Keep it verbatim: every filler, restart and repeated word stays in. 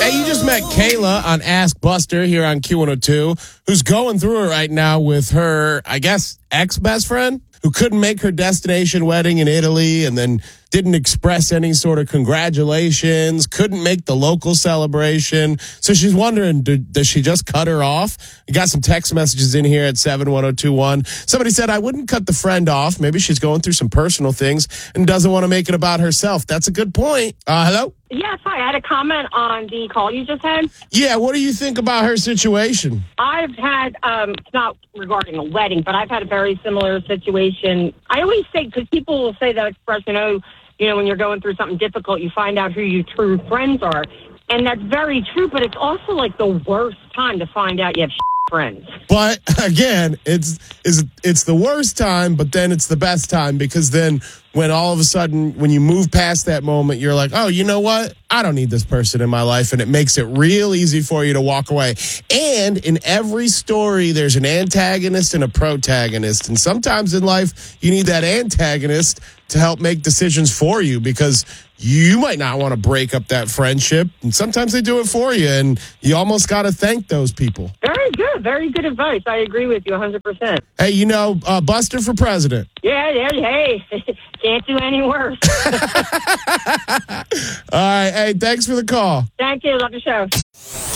Hey, you just met Kayla on Ask Buster here on Q one oh two, who's going through it right now with her, I guess, ex-best friend, who couldn't make her destination wedding in Italy and then didn't express any sort of congratulations, couldn't make the local celebration. So she's wondering, do, does she just cut her off? We got some text messages in here at seven one zero two one. Somebody said, I wouldn't cut the friend off. Maybe she's going through some personal things and doesn't want to make it about herself. That's a good point. Uh, hello? Yes, hi. I had a comment on the call you just had. Yeah, what do you think about her situation? I've had, um, it's not regarding a wedding, but I've had a very similar situation. I always say, because people will say that expression, oh, you know, when you're going through something difficult, you find out who your true friends are. And that's very true, but it's also like the worst time to find out you have friends. But again, it's it's it's the worst time, but then it's the best time, because then when all of a sudden, when you move past that moment, you're like, oh, you know what? I don't need this person in my life. And it makes it real easy for you to walk away. And in every story, there's an antagonist and a protagonist. And sometimes in life, you need that antagonist to help make decisions for you, because you might not want to break up that friendship. And sometimes they do it for you. And you almost got to thank those people. Very good. Very good advice. I agree with you one hundred percent. Hey, you know, uh, Buster for president. Yeah, yeah, hey. Can't do any worse. All right. Hey, thanks for the call. Thank you. Love the show.